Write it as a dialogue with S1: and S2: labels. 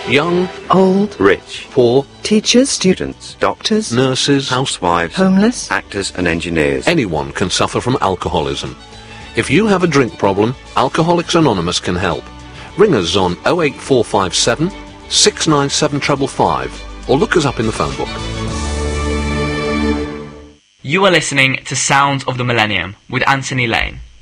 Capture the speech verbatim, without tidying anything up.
S1: Young,
S2: old,
S3: rich,
S1: poor,
S2: teachers,
S3: students,
S2: doctors,
S1: nurses,
S3: housewives,
S2: homeless,
S3: actors and engineers.
S1: anyone can suffer from alcoholism. If you have a drink problem, Alcoholics Anonymous can help. Ring us on oh eight four five seven, six nine seven five five five or look us up in the phone book.
S4: You are listening to Sounds of the Millennium with Anthony Lane.